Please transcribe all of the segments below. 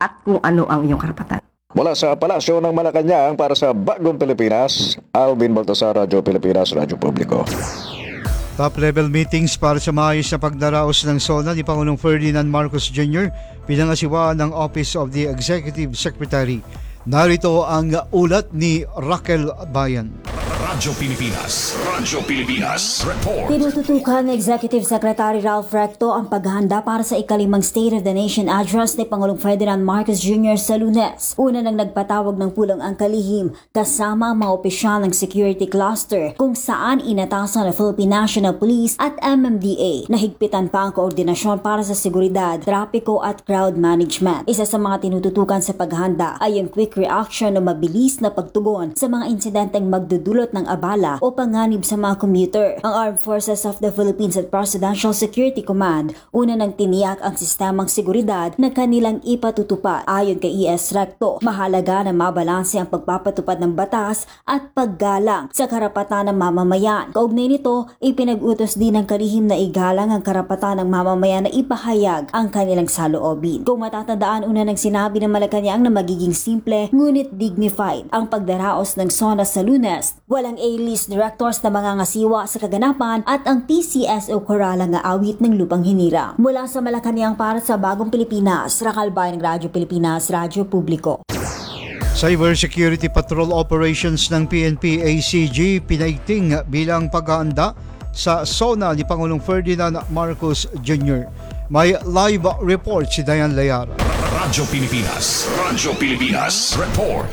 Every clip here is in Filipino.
at kung ano ang iyong karapatan. Mula sa Palasyo ng Malacanang para sa Bagong Pilipinas, Alvin Baltasar, Radyo Pilipinas, Radyo Publiko. Top-level meetings para sa maayos na pagdaraos ng SONA ni Pangulong Ferdinand Marcos Jr. pinangasiwaan ng Office of the Executive Secretary. Narito ang ulat ni Raquel Bayan. Radyo Pilipinas, report. Tinututukan ng Executive Secretary Ralph Recto ang paghahanda para sa ikalimang State of the Nation address ni Pangulong Ferdinand Marcos Jr. sa Lunes. Una nang nagpatawag ng pulang ang kalihim kasama ang mga opisyal ng security cluster kung saan inatasan ng Philippine National Police at MMDA na higpitan pa ang koordinasyon para sa seguridad, trapiko at crowd management. Isa sa mga tinututukan sa paghahanda ay ang quick reaction o mabilis na pagtugon sa mga insidenteng magdudulot ng abala o panganib sa mga commuter. Ang Armed Forces of the Philippines at Presidential Security Command una nang tiniyak ang sistemang seguridad na kanilang ipatutupad. Ayon kay ES Recto, mahalaga na mabalanse ang pagpapatupad ng batas at paggalang sa karapatan ng mamamayan. Kaugnay nito, ipinag-utos din ng kalihim na igalang ang karapatan ng mamamayan na ipahayag ang kanilang saloobin. Kung matatandaan, una nang sinabi ng Malacanang na magiging simple ngunit dignified ang pagdaraos ng SONA sa Lunes. Walang A-list directors na mangangasiwa sa kaganapan at ang PCSO korala nga awit ng lupang hinira. Mula sa Malacanang para sa Bagong Pilipinas, Raquel Bayan, Radyo Pilipinas, Radyo Publiko. Cybersecurity Patrol Operations ng PNP-ACG pinaigting bilang paghahanda sa SONA ni Pangulong Ferdinand Marcos Jr. May live report si Diane Layar. Radyo Pilipinas, report.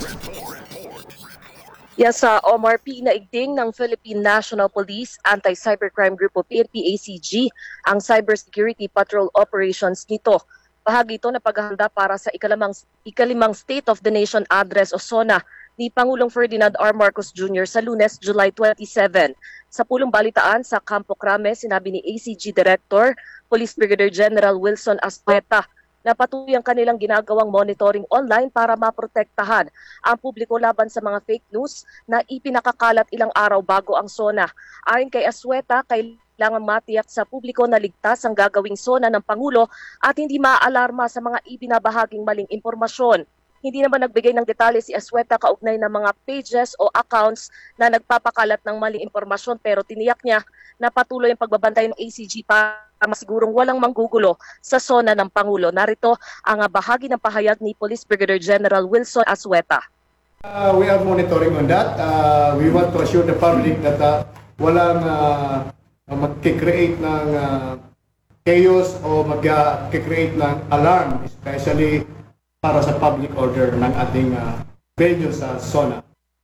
Sa OMRP naigting ng Philippine National Police Anti-Cybercrime Group o PNP-ACG ang Cybersecurity Patrol Operations nito. Bahagi ito na paghahanda para sa ikalimang State of the Nation Address o SONA ni Pangulong Ferdinand R. Marcos Jr. sa Lunes, July 27. Sa pulong balitaan sa Campo Crame, sinabi ni ACG Director, Police Brigadier General Wilson Ascueta, na patuloy ang kanilang ginagawang monitoring online para maprotektahan ang publiko laban sa mga fake news na ipinakakalat ilang araw bago ang SONA. Ayon kay Ascueta, kailangan matiyak sa publiko na ligtas ang gagawing SONA ng Pangulo at hindi maaalarma sa mga ibinabahaging maling impormasyon. Hindi naman nagbigay ng detalye si Ascueta kaugnay ng mga pages o accounts na nagpapakalat ng maling impormasyon, pero tiniyak niya na patuloy ang pagbabantay ng ACG para masigurong walang manggugulo sa SONA ng Pangulo. Narito ang bahagi ng pahayag ni Police Brigadier General Wilson Ascueta. We are monitoring on that. We want to assure the public that walang mag-create ng chaos o mag-create ng alarm, especially para sa public order ng ating venue sa SONA.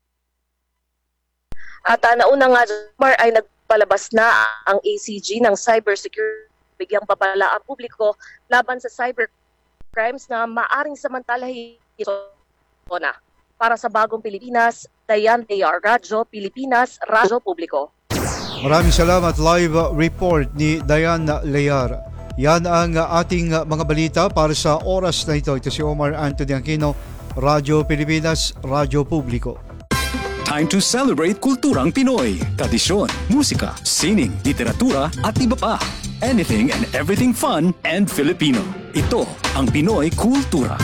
At nauna nga, Mar, ay nagpalabas na ang ACG ng cybersecurity, bigyang babala ang publiko laban sa cybercrimes na maaring samantalahin SONA. Para sa Bagong Pilipinas, Diane Layar, Radyo Pilipinas, Radyo Publiko. Maraming salamat. Live report ni Diane Layar. Yan ang ating mga balita para sa oras na ito. Ito si Omar Anthony Aquino, Radyo Pilipinas, Radyo Publiko. Time to celebrate kulturang Pinoy. Tradisyon, musika, sining, literatura at iba pa. Anything and everything fun and Filipino. Ito ang Pinoy Kultura.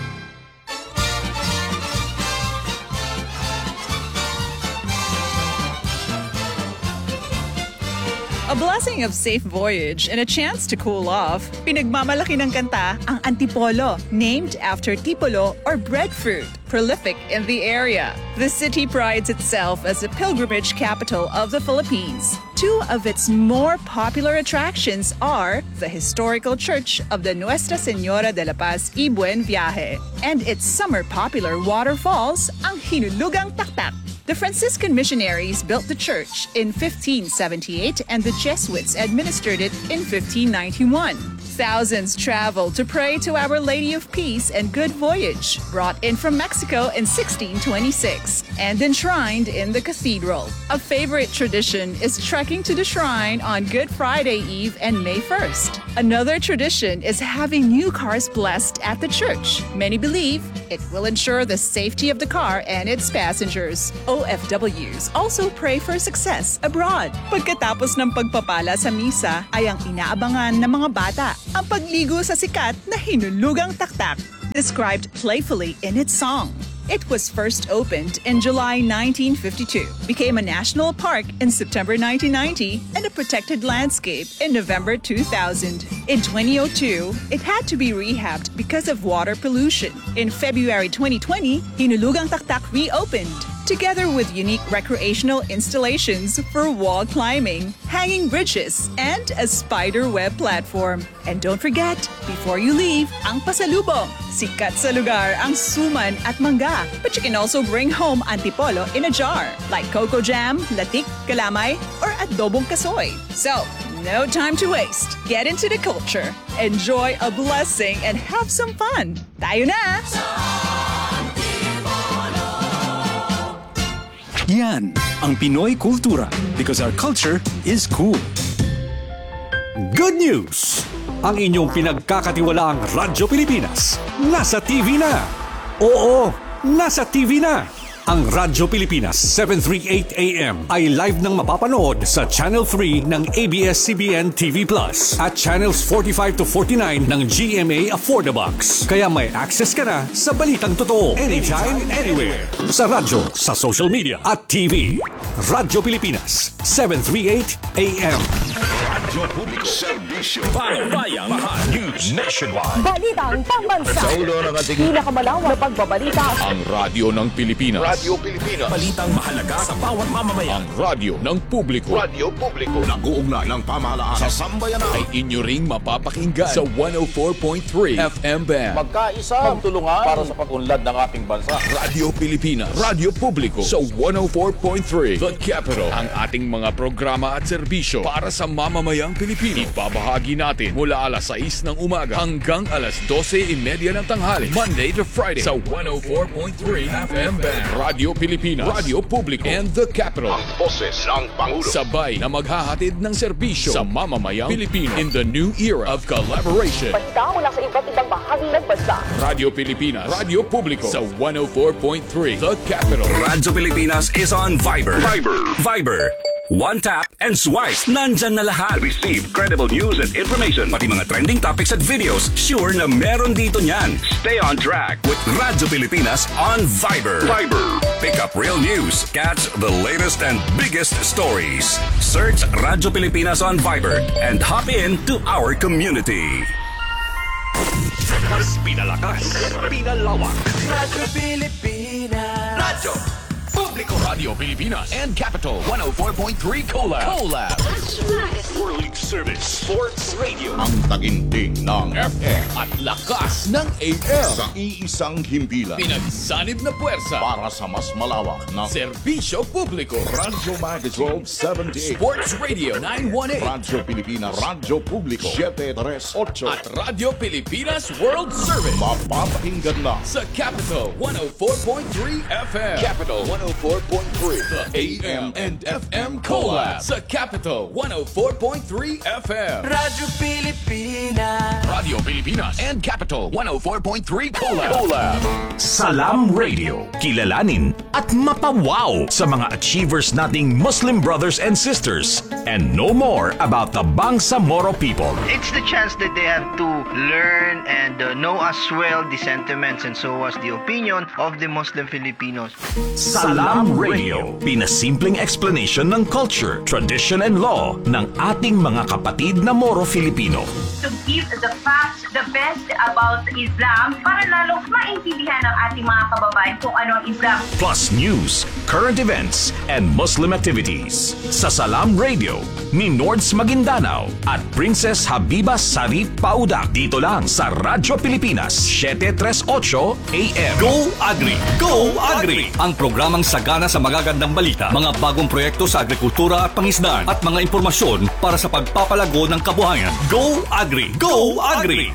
A blessing of safe voyage and a chance to cool off. Pinagmamalaki ng kanta ang Antipolo, named after tipolo or breadfruit, prolific in the area. The city prides itself as a pilgrimage capital of the Philippines. Two of its more popular attractions are the historical church of the Nuestra Señora de la Paz y Buen Viaje and its summer popular waterfalls, ang Hinulugang Taktak. The Franciscan missionaries built the church in 1578 and the Jesuits administered it in 1591. Thousands traveled to pray to Our Lady of Peace and Good Voyage, brought in from Mexico in 1626 and enshrined in the cathedral. A favorite tradition is trekking to the shrine on Good Friday Eve and May 1st. Another tradition is having new cars blessed at the church. Many believe it will ensure the safety of the car and its passengers. OFWs also pray for success abroad. Pagkatapos ng pagpapala sa misa ay ang inaabangan ng mga bata. ang pagligo sa sikat na hinulugang taktak, described playfully in its song. It was first opened in July 1952, became a national park in September 1990, and a protected landscape in November 2000. In 2002, it had to be rehabbed because of water pollution. In February 2020, Hinulugang Taktak reopened, together with unique recreational installations for wall climbing, hanging bridges, and a spider web platform. And don't forget, before you leave, ang pasalubong. Sikat sa lugar ang suman at mangga. But you can also bring home antipolo in a jar, like cocoa jam, latik, kalamay, or adobong kasoy. So, no time to waste. Get into the culture, enjoy a blessing, and have some fun. Tayo na! Yan ang Pinoy kultura because our culture is cool. Good news! Ang inyong pinagkakatiwalaang Radyo Pilipinas nasa TV na. Oo, nasa TV na. Ang Radyo Pilipinas 738 AM ay live nang mapapanood sa Channel 3 ng ABS-CBN TV Plus at Channels 45 to 49 ng GMA Affordabox. Kaya may access ka na sa balitang totoo anytime, anywhere. Sa radyo, sa social media at TV. Radyo Pilipinas 738 AM. Radyo Publiko Serbisyo Bayang Mahal News Nationwide. Balitang pambansa. Sa ulo ng ating Pinakamalawak na pagbabalita. ang radyo ng Pilipinas. Radio Pilipinas. Balitang mahalaga sa bawat mamamayan. Ang radyo ng publiko. Radio Publiko. Nag-uugnay ng pamahalaan sa sambayanan. Ay inyo ring mapapakinggan sa 104.3 FM band. Magkaisa, magtulungan para sa pag-unlad ng ating bansa. Radio Pilipinas. Radio Publiko sa 104.3 The Capital. Ang ating mga programa at serbisyo para sa mamamayang Pilipino. Ibabahagi natin mula alas 6 ng umaga hanggang alas 12:30 ng tanghali. Monday to Friday sa 104.3 FM band. Radio Pilipinas, Radio Publiko, and The Capital. Ang boses ng Pangulo. Sabay na maghahatid ng serbisyo sa mamamayang Pilipino in the new era of collaboration. Basta mula sa iba't ibang bahagi ng bansa. Radio Pilipinas, Radio Publiko sa 104.3 The Capital. Radyo Pilipinas is on Viber. Viber. One tap and swipe. Nandyan na lahat. Receive credible news and information. Pati mga trending topics at videos. Sure na meron dito niyan. Stay on track with Radyo Pilipinas on Viber. Pick up real news. Catch the latest and biggest stories. Search Radyo Pilipinas on Viber and hop in to our community. Mas pinalakas, pinalawak. Radyo Pilipinas. Radyo Publiko, Radio Pilipinas, and Capital 104.3 Collab. World League Service Sports Radio. Ang taginting ng FM At lakas ng AM. sa iisang himpilan Pinagsanib na puwersa. para sa mas malawak na Serbisyo Publiko. Radyo Magazine 78. Sports Radio 918. Radyo Pilipinas, Radyo Publiko 738. At Radio Pilipinas World Service. Mapapakinggan na Sa Capital 104.3 FM. Capital 104.3. The AM and FM Collab. Sa Capital 104.3 FM. Radyo Pilipinas. Radio Pilipinas and Capital 104.3 Collab. Salam Radio. Kilalanin at mapawaw sa mga achievers nating Muslim brothers and sisters. And know more about the Bangsamoro people. It's the chance that they have to learn and know as well the sentiments and so as the opinion of the Muslim Filipinos. Salam Radio. Pinasimpleng explanation ng culture, tradition and law ng ating mga kapatid na Moro Filipino. To give the facts, the best about Islam para lalo maintindihan ng ating mga kababayan kung ano ang Islam. Plus news, current events, and Muslim activities. Sa Salam Radio ni Nords Maguindanao at Princess Habiba Sarip Paudak. Dito lang sa Radyo Pilipinas 738 AM. Go Agri! Go Agri! Ang programang sagana sa magagandang balita, mga bagong proyekto sa agrikultura at pangisdaan at mga impormasyon para sa pagpapalago ng kabuhayan. Go Agri! Go Agri!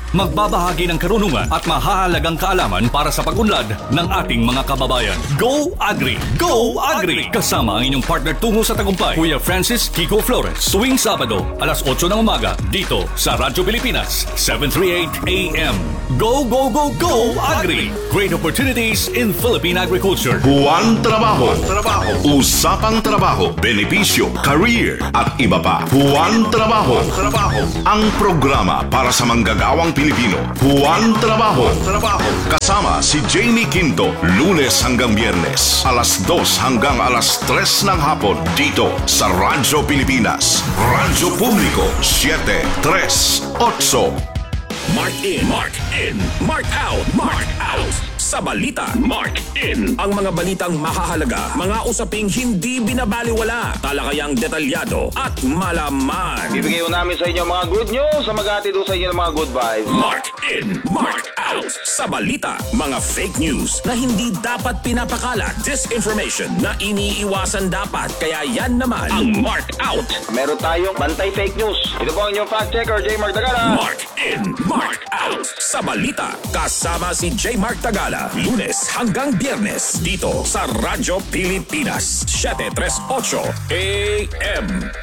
Magbabahagi ng karunungan at mahahalagang kaalaman para sa pag-unlad ng ating mga kababayan. Go Agri! Go Agri! Kasama ang inyong partner tungo sa tagumpay, Kuya Francis Kiko Flores. Tuwing Sabado, alas 8 ng umaga, dito sa Radyo Pilipinas, 738 AM. Go, go, go, go Agri! Great opportunities in Philippine agriculture. Buwan Trabaho. Usapang trabaho, benepisyo, career at iba pa. Buwan Trabaho. Ang programa para sa manggagawang Pilipino. Buwan Trabaho. Kasama si Jamie Quinto, Lunes hanggang Biyernes, alas 2 hanggang alas 3 ng hapon, dito sa Radyo Pilipinas. Radyo Publiko, 738. Mark in, mark out. Sa balita, mark in. Ang mga balitang makahalaga, mga usaping hindi binabaliwala, talakayang detalyado at malaman. Bibigay ko namin sa inyo mga good news sa maghatid sa inyo ng mga good vibes. Mark in, mark out. Sa balita, mga fake news na hindi dapat pinapakalat, disinformation na iniiwasan dapat, kaya yan naman ang mark out. Meron tayong bantay fake news. Ito po ang inyong fact checker, J. Mark Tagala. Mark in, mark out. Sa balita, kasama si J. Mark Tagala, Lunes hanggang Biyernes, dito sa Radyo Pilipinas, 738 AM.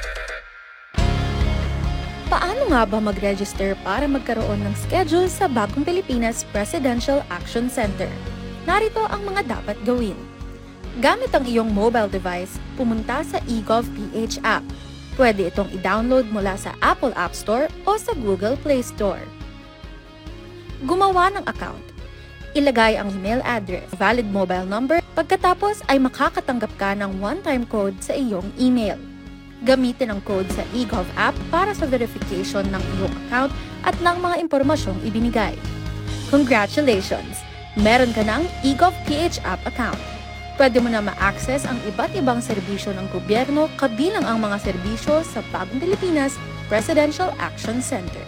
Paano nga ba mag-register para magkaroon ng schedule sa Bagong Pilipinas Presidential Action Center? Narito ang mga dapat gawin. Gamit ang iyong mobile device, pumunta sa eGov.ph app. Pwede itong i-download mula sa Apple App Store o sa Google Play Store. Gumawa ng account. Ilagay ang email address, valid mobile number, pagkatapos ay makakatanggap ka ng one-time code sa iyong email. Gamitin ang code sa eGov app para sa verification ng iyong account at ng mga impormasyong ibinigay. Congratulations! Meron ka ng eGov.ph app account. Pwede mo na ma-access ang iba't ibang serbisyo ng gobyerno kabilang ang mga serbisyo sa Bagong Pilipinas Presidential Action Center.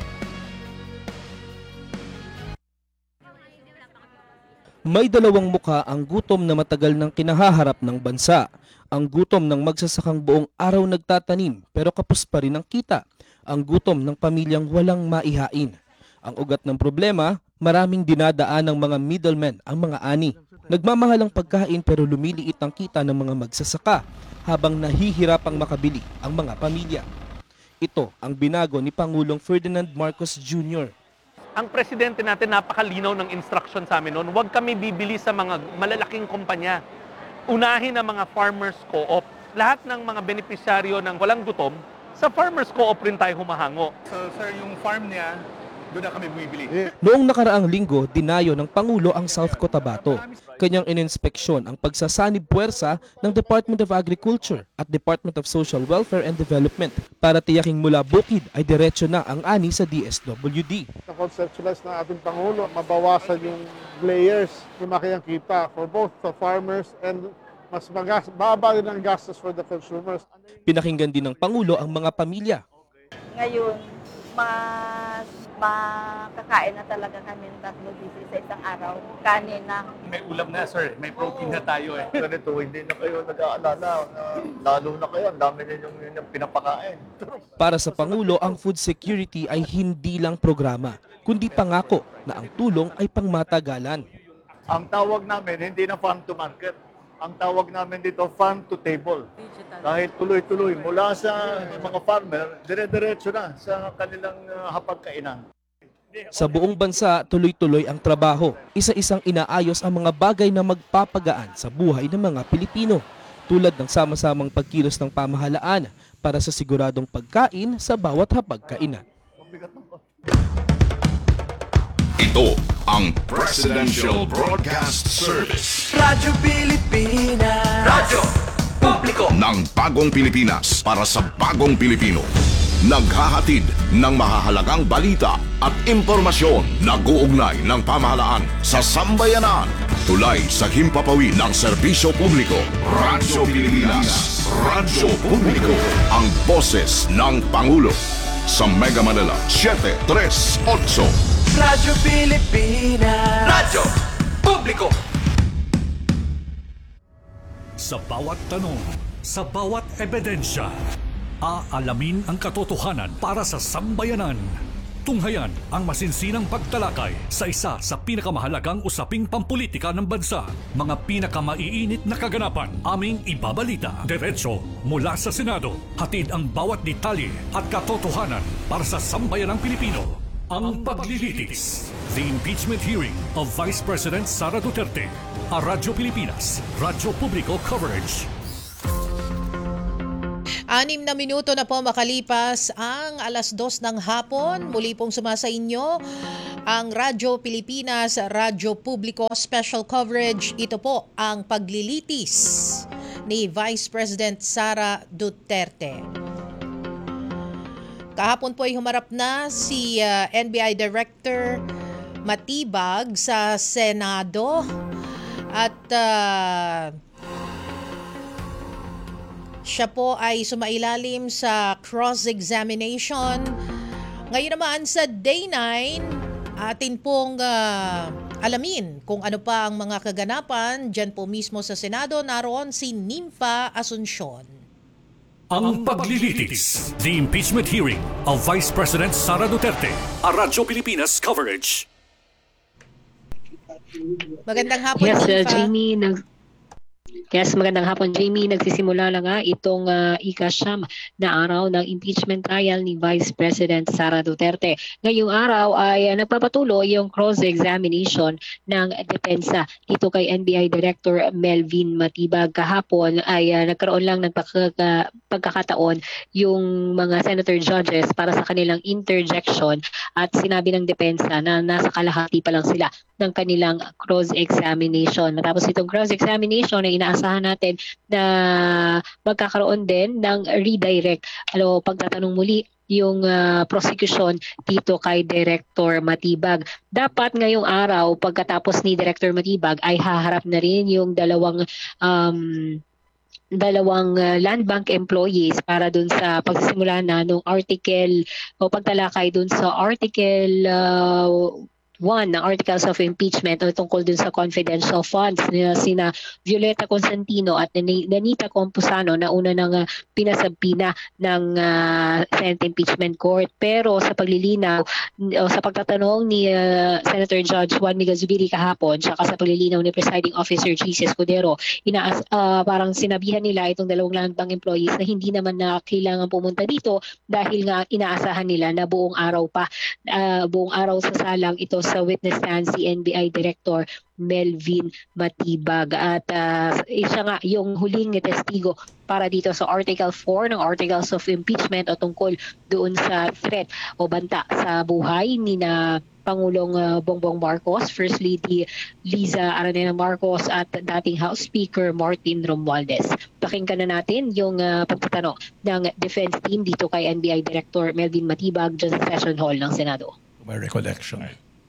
May dalawang mukha ang gutom na matagal nang kinahaharap ng bansa. Ang gutom ng magsasakang buong araw nagtatanim pero kapos pa rin ang kita. Ang gutom ng pamilyang walang maihain. Ang ugat ng problema, maraming dinadaan ng mga middlemen ang mga ani. Nagmamahal ang pagkain pero lumiliit ang kita ng mga magsasaka habang nahihirapang makabili ang mga pamilya. Ito ang binago ni Pangulong Ferdinand Marcos Jr. Ang presidente natin napakalinaw ng instruction sa amin noon, huwag kami bibili sa mga malalaking kumpanya. Unahin ang mga farmers co-op. Lahat ng mga benepisyaryo ng walang gutom, sa farmers co-op rin tayo humahango. So sir, yung farm niya, doon na kami bumibili. Noong nakaraang linggo, dinayo ng Pangulo ang South Cotabato. Kanyang ininspeksyon ang pagsasanib puwersa ng Department of Agriculture at Department of Social Welfare and Development para tiyaking mula bukid ay diretso na ang ani sa DSWD. Na-conceptualize ng ating Pangulo, mabawasan yung layers, lumaki ang kita for both the farmers and mas baba rin ang gastos for the consumers. Pinakinggan din ng Pangulo ang mga pamilya. Ngayon, mas makakain na talaga kami ng 3 beses sa isang araw. Kanin na. May ulam na sir, may protein na tayo eh. Ganito, hindi na kayo nag-aalala. Lalo na kayo, ang dami ninyong pinapakain. Para sa Pangulo, ang food security ay hindi lang programa, kundi pangako na ang tulong ay pangmatagalan. Ang tawag namin, hindi na farm to market. Ang tawag namin dito, farm to table. Dahil tuloy-tuloy, mula sa mga farmer, dire-diretso na sa kanilang hapagkainan. Sa buong bansa, tuloy-tuloy ang trabaho. Isa-isang inaayos ang mga bagay na magpapagaan sa buhay ng mga Pilipino, tulad ng sama-samang pagkilos ng pamahalaan para sa siguradong pagkain sa bawat hapagkainan. Ito ang Presidential Broadcast Service. Radyo Pilipinas. Radyo Publiko ng Bagong Pilipinas para sa Bagong Pilipino. Naghahatid ng mahahalagang balita at impormasyon na guugnay ng pamahalaan sa sambayanan. Tulay sa himpapawid ng serbisyo publiko. Radyo Pilipinas. Radyo Publiko. Ang boses ng Pangulo. Sa Mega Manila, 738. Radyo Pilipinas. Radyo Publiko. Sa bawat tanong, sa bawat ebidensya, aalamin ang katotohanan para sa sambayanan. Tunghayan ang masinsinang pagtalakay sa isa sa pinakamahalagang usaping pampulitika ng bansa. Mga pinakamaiinit na kaganapan aming ibabalita diretso mula sa Senado. Hatid ang bawat detalye at katotohanan para sa sambayanang Pilipino. Ang paglilitis. The impeachment hearing of Vice President Sara Duterte. A Radyo Pilipinas, Radyo Publiko coverage. 6 na minuto na po makalipas ang 2:00 ng hapon. Muli pong sumasa inyo ang Radyo Pilipinas, Radyo Publiko special coverage. Ito po ang paglilitis ni Vice President Sara Duterte. Kahapon po ay humarap na si NBI Director Matibag sa Senado at siya po ay sumailalim sa cross-examination. Ngayon naman sa Day 9, atin pong alamin kung ano pa ang mga kaganapan dyan po mismo sa Senado. Naroon si Nympha Asuncion. Ang paglilitis. The impeachment hearing of Vice President Sara Duterte. A Radyo Pilipinas coverage. Magandang hapon, Nympha. Yes, magandang hapon, Jamie. Nagsisimula na nga itong ika-siyam na araw ng impeachment trial ni Vice President Sara Duterte. Ngayong araw ay nagpapatuloy yung cross-examination ng depensa dito kay NBI Director Melvin Matibag. Kahapon ay nagkaroon lang ng pagkakataon yung mga senator judges para sa kanilang interjection at sinabi ng depensa na nasa kalahati pa lang sila ng kanilang cross-examination. Matapos itong cross-examination ay inaasahan natin na magkakaroon din ng redirect. Pagtatanong muli yung prosecution dito kay Director Matibag. Dapat ngayong araw, pagkatapos ni Director Matibag, ay haharap na rin yung dalawang land bank employees para dun sa pagsisimula na nung article o pagtalakay dun sa article 1 ng Articles of Impeachment o tungkol dun sa confidential funds na sina Violeta Constantino at Nanita Compusano na una ng pinasabpina ng Senate Impeachment Court. Pero sa paglilinaw o sa pagtatanong ni Senator Judge Juan Miguel Zubiri kahapon saka sa paglilinaw ni Presiding Officer Jesus Escudero, parang sinabihan nila itong dalawang land bank employees na hindi naman na kailangan pumunta dito dahil nga inaasahan nila na buong araw sa salang ito sa witness stand si NBI Director Melvin Matibag at isa nga yung huling testigo para dito sa Article 4 ng Articles of Impeachment o tungkol doon sa threat o banta sa buhay ni na Pangulong Bongbong Marcos, First Lady Liza Araneta Marcos at dating House Speaker Martin Romualdez. Pakinggan na natin yung pagtatanong ng defense team dito kay NBI Director Melvin Matibag dyan sa session hall ng Senado. My recollection.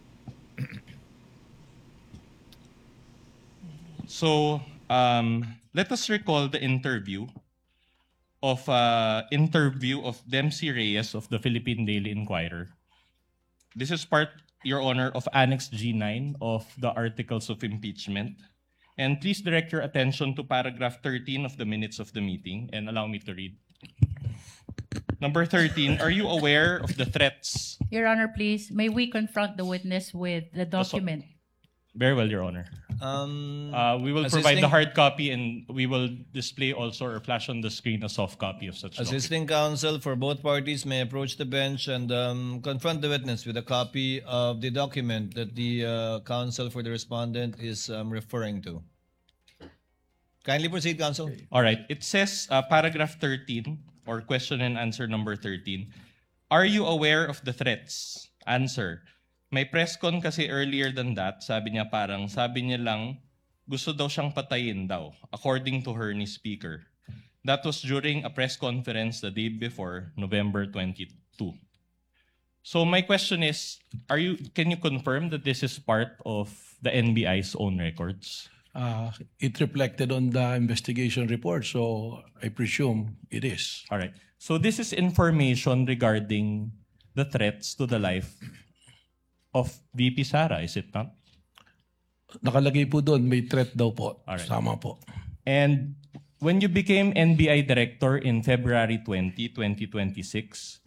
So, let us recall the interview of Dempsey Reyes of the Philippine Daily Inquirer. This is part, Your Honor, of Annex G9 of the Articles of Impeachment. And please direct your attention to paragraph 13 of the minutes of the meeting and allow me to read. Number 13, are you aware of the threats? Your Honor, please, may we confront the witness with the document? Very well, Your Honor. We will provide the hard copy and we will display also or flash on the screen a soft copy of such document. Assisting counsel for both parties may approach the bench and confront the witness with a copy of the document that the counsel for the respondent is referring to. Kindly proceed, counsel. All right. It says paragraph 13 or question and answer number 13. Are you aware of the threats? Answer. May press con kasi earlier than that, sabi niya lang, gusto daw siyang patayin daw, according to her ni speaker. That was during a press conference the day before, November 22. So my question is, can you confirm that this is part of the NBI's own records? It reflected on the investigation report, so I presume it is. All right. So this is information regarding the threats to the life of VP Sara, is it not? Nakalagay po doon, may threat daw po. Alright. Sama po. And when you became NBI Director in February 20, 2026,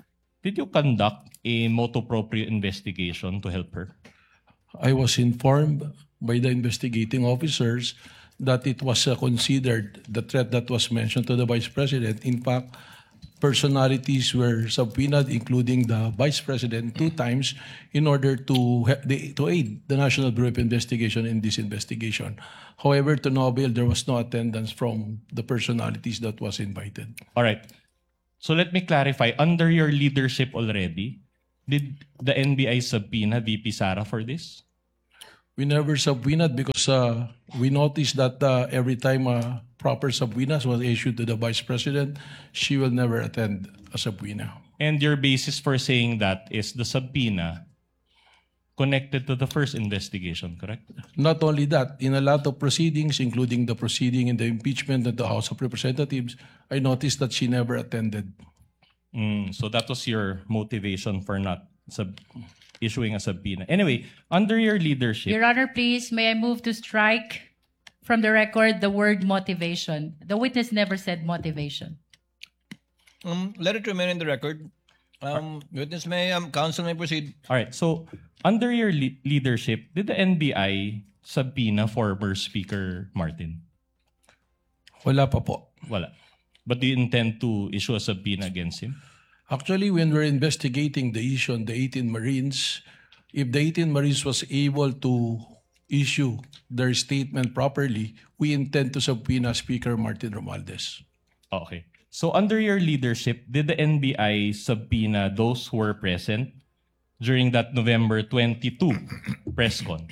Did you conduct a motu proprio investigation to help her? I was informed by the investigating officers that it was considered the threat that was mentioned to the Vice President. In fact, personalities were subpoenaed, including the Vice President, 2 times in order to aid the National Bureau of Investigation in this investigation. However, to no avail, there was no attendance from the personalities that was invited. All right. So let me clarify. Under your leadership already, did the NBI subpoena VP Sara for this? We never subpoenaed because we noticed that every time a proper subpoena was issued to the Vice President, she will never attend a subpoena. And your basis for saying that is the subpoena connected to the first investigation, correct? Not only that, in a lot of proceedings, including the proceeding in the impeachment at the House of Representatives, I noticed that she never attended. So that was your motivation for not issuing a subpoena. Anyway, under your leadership... Your Honor, please, may I move to strike from the record the word motivation? The witness never said motivation. Let it remain in the record. Witness may, counsel may proceed. All right. So, under your leadership, did the NBI subpoena former Speaker Martin? Wala pa po. Wala. But do you intend to issue a subpoena against him? Actually, when we're investigating the issue on the 18 Marines, if the 18 Marines was able to issue their statement properly, we intend to subpoena Speaker Martin Romualdez. Okay. So under your leadership, did the NBI subpoena those who were present during that November 22 press con?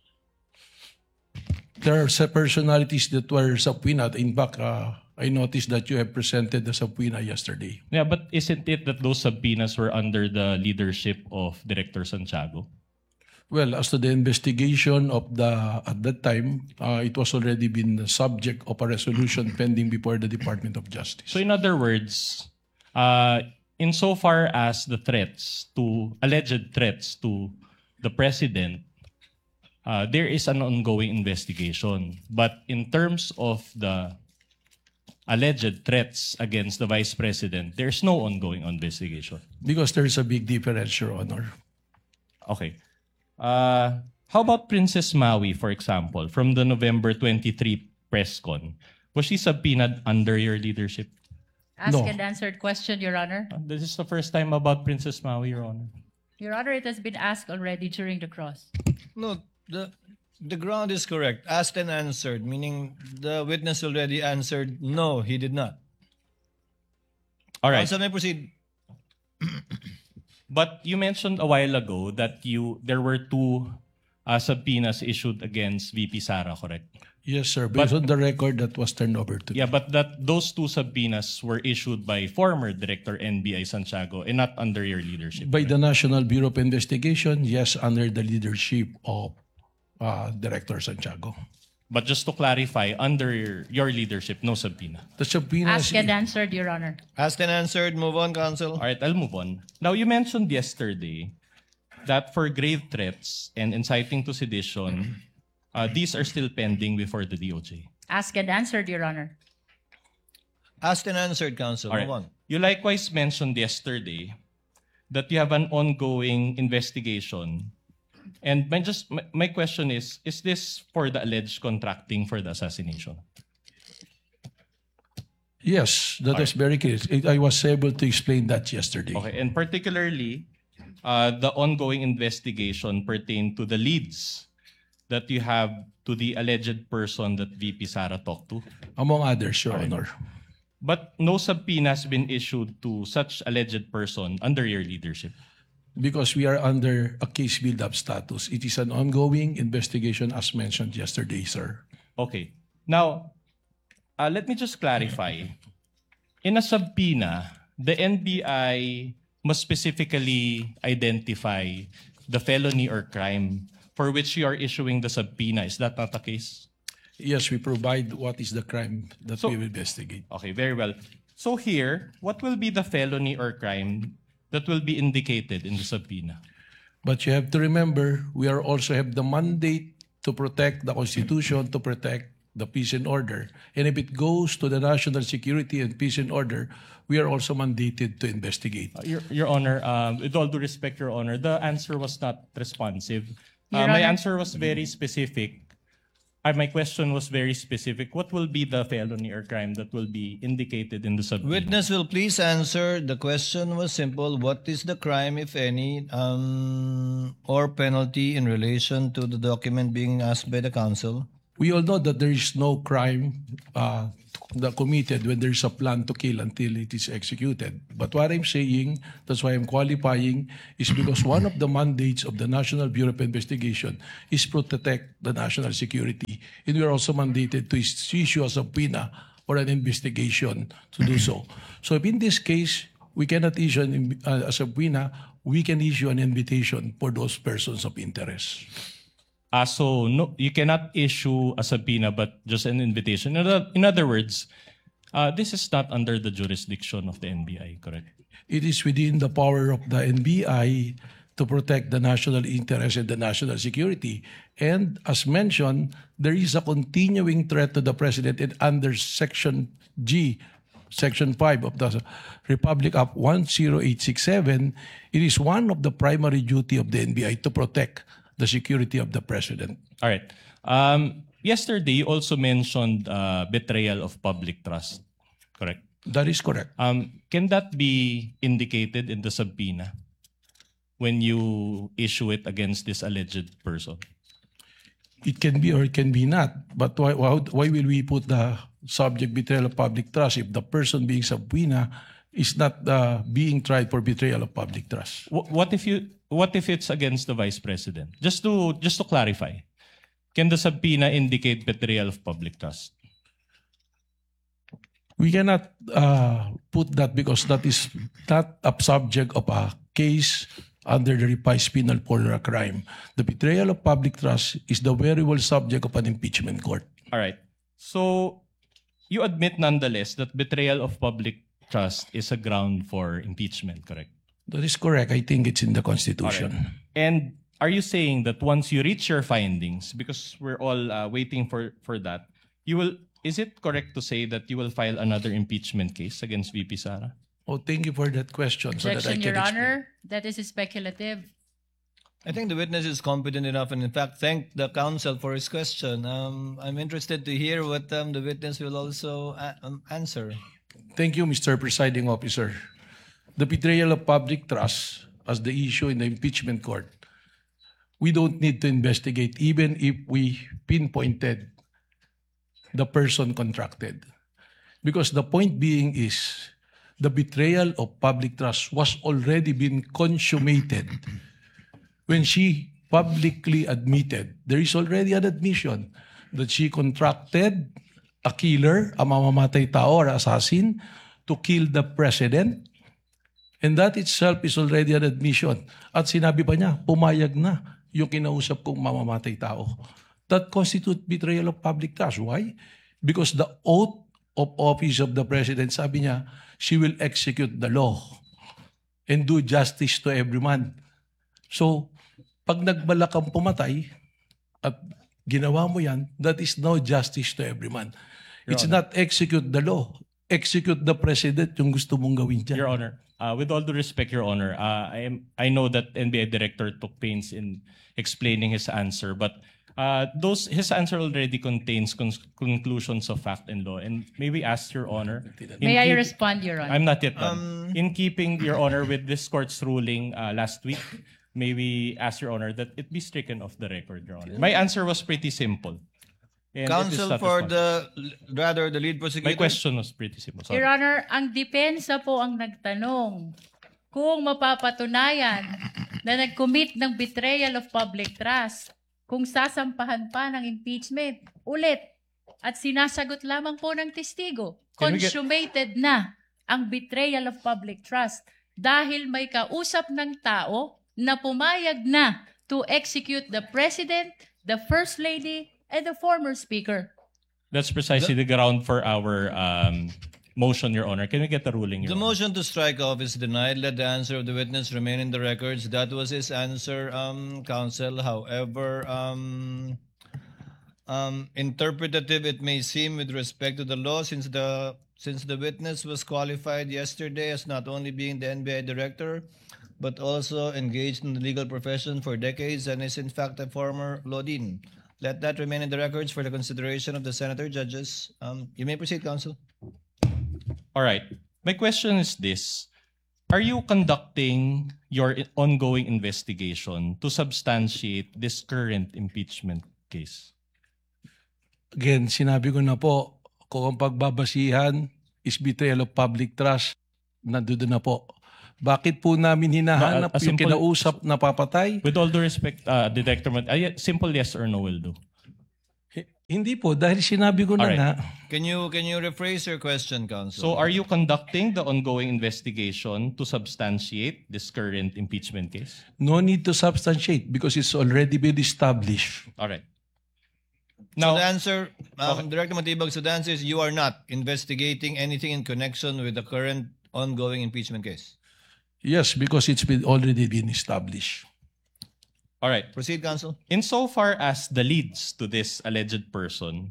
There are some personalities that were subpoenaed. In fact, I noticed that you have presented the subpoena yesterday. Yeah, but isn't it that those subpoenas were under the leadership of Director Santiago? Well, as to the investigation of at that time, it was already been the subject of a resolution pending before the Department of Justice. So in other words, insofar as the alleged threats to the President, there is an ongoing investigation. But in terms of the alleged threats against the Vice President, there's no ongoing investigation. Because there's a big difference, Your Honor. Okay. How about Princess Maui, for example, from the November 23 press con? Was she subpoenaed under your leadership? Ask and answered question, Your Honor. This is the first time about Princess Maui, Your Honor. Your Honor, it has been asked already during the cross. No, the ground is correct. Asked and answered, meaning the witness already answered, no, he did not. All right. Counsel may proceed. But you mentioned a while ago that there were 2 subpoenas issued against VP Sara, correct? Yes, sir. Based on the record that was turned over to Yeah, but those 2 subpoenas were issued by former Director NBI Santiago and not under your leadership. By the National Bureau of Investigation, yes, under the leadership of Director Santiago. But just to clarify, under your leadership, no subpoena. The subpoena Asked and answered, Your Honor. Asked and answered. Move on, counsel. All right, I'll move on. Now, you mentioned yesterday that for grave threats and inciting to sedition, these are still pending before the DOJ. Asked and answered, Your Honor. Asked and answered, counsel. All right. Move on. You likewise mentioned yesterday that you have an ongoing investigation. And my question is this for the alleged contracting for the assassination? Yes, that is very clear. I was able to explain that yesterday. Okay, and particularly, the ongoing investigation pertained to the leads that you have to the alleged person that VP Sara talked to. Among others, Your Honor. But no subpoena has been issued to such alleged person under your leadership. Because we are under a case build-up status. It is an ongoing investigation as mentioned yesterday, sir. Okay. Now, let me just clarify. In a subpoena, the NBI must specifically identify the felony or crime for which you are issuing the subpoena. Is that not the case? Yes, we provide what is the crime that we will investigate. Okay, very well. So here, what will be the felony or crime that will be indicated in the subpoena? But you have to remember, we also have the mandate to protect the Constitution, to protect the peace and order. And if it goes to the national security and peace and order, we are also mandated to investigate. Your Honor, with all due respect, Your Honor, the answer was not responsive. Your My Honor. answer was very specific. My question was very specific. What will be the felony or crime that will be indicated in the subpoena? Witness will please answer. The question was simple. What is the crime, if any, or penalty in relation to the document being asked by the counsel? We all know that there is no crime committed when there is a plan to kill until it is executed. But what I'm saying, that's why I'm qualifying, is because one of the mandates of the National Bureau of Investigation is to protect the national security. And we are also mandated to issue a subpoena or an investigation to do so. So if in this case, we cannot issue a subpoena, we can issue an invitation for those persons of interest. So no, you cannot issue a subpoena, but just an invitation. In other words, this is not under the jurisdiction of the NBI, correct? It is within the power of the NBI to protect the national interest and the national security. And as mentioned, there is a continuing threat to the President, and under Section G, Section 5 of the Republic Act 10867, it is one of the primary duty of the NBI to protect the security of the President. All right. Yesterday, you also mentioned betrayal of public trust, correct? That is correct. Can that be indicated in the subpoena when you issue it against this alleged person? It can be or it can be not. But why will we put the subject betrayal of public trust if the person being subpoena is not being tried for betrayal of public trust? What if it's against the Vice President? Just to clarify, can the subpoena indicate betrayal of public trust? We cannot put that because that is not a subject of a case under the revised penal code or a crime. The betrayal of public trust is the very well subject of an impeachment court. All right. So you admit nonetheless that betrayal of public trust is a ground for impeachment, correct? That is correct. I think it's in the Constitution. All right. And are you saying that once you reach your findings, because we're all waiting for that, you will? Is it correct to say that you will file another impeachment case against VP Sara? Oh, thank you for that question. So that I Objection, can Your explain. Honor. That is speculative. I think the witness is competent enough, and in fact, thank the counsel for his question. I'm interested to hear what the witness will also answer. Thank you, Mr. Presiding Officer. The betrayal of public trust as the issue in the impeachment court, we don't need to investigate even if we pinpointed the person contracted. Because the point being is the betrayal of public trust was already been consummated when she publicly admitted, there is already an admission that she contracted a killer, a mamamatay tao or assassin, to kill the president. And that itself is already an admission. At sinabi pa niya, pumayag na yung kinausap kong mamamatay tao. That constitutes betrayal of public trust. Why? Because the oath of office of the president, sabi niya, she will execute the law and do justice to every man. So, pag nagbalak kang pumatay at ginawa mo yan, that is no justice to every man. It's not execute the law. Execute the president yung gusto mong gawin dyan. Your Honor, with all due respect, Your Honor, I know that NBI Director took pains in explaining his answer, but his answer already contains conclusions of fact and law. And may we ask, Your Honor? May I respond, Your Honor? I'm not yet done. In keeping, Your Honor, with this court's ruling last week, may we ask, Your Honor, that it be stricken off the record, Your Honor? My answer was pretty simple. And Counsel for the lead prosecutor. My question was pretty simple. Sorry. Your Honor, ang depensa po ang nagtanong kung mapapatunayan na nag-commit ng betrayal of public trust, kung sasampahan pa ng impeachment ulit at sinasagot lamang po ng testigo, consummated na ang betrayal of public trust dahil may kausap ng tao na pumayag na to execute the President, the First Lady, and the former Speaker. That's precisely the ground for our motion, Your Honor. Can we get the ruling, Your The Honor? motion to strike off is denied. Let the answer of the witness remain in the records. That was his answer, counsel. However, interpretative it may seem with respect to the law, since the witness was qualified yesterday as not only being the NBI director, but also engaged in the legal profession for decades and is in fact a former law dean. Let that remain in the records for the consideration of the senator judges. You may proceed, counsel. All right. My question is this. Are you conducting your ongoing investigation to substantiate this current impeachment case? Again, sinabi ko na po, kung ang pagbabasihan is betrayal of public trust, nandoon na po. Bakit po namin hinahanap yung kinausap na papatay? With all due respect, Detective, simple yes or no will do. Hindi po, dahil sinabi ko na nga. Can you rephrase your question, counsel? So are you conducting the ongoing investigation to substantiate this current impeachment case? No need to substantiate because it's already been established. All right. Now, so the answer, Director Matibag, so the answer is you are not investigating anything in connection with the current ongoing impeachment case? Yes, because it's already been established. All right. Proceed, counsel. Insofar as the leads to this alleged person,